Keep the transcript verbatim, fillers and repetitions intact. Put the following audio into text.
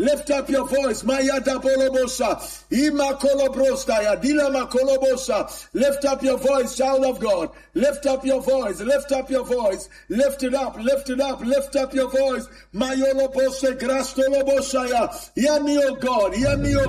Lift up your voice. Maya dabolobosa. Ima kolobrostaya. Dilama kolobosa. Lift up your voice, child of God. Lift up your voice. Lift up your voice. Lift it up. Lift it up. Lift up your voice. Mayolo bose grastolo bosaya. Hear me, O God. Hear me, O